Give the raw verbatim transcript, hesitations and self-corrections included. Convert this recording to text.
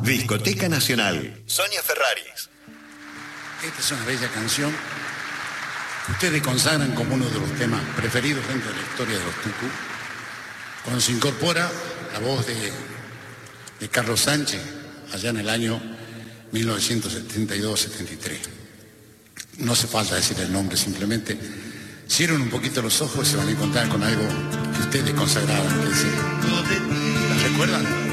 Discoteca Nacional. Sonia Ferraris. Esta es una bella canción que ustedes consagran como uno de los temas preferidos dentro de la historia de los Tucu, cuando se incorpora la voz de, de Carlos Sánchez allá en el año mil novecientos setenta y dos setenta y tres. No hace falta decir el nombre, simplemente cierren un poquito los ojos y se van a encontrar con algo que ustedes consagraban. Que decir, ¿la recuerdan?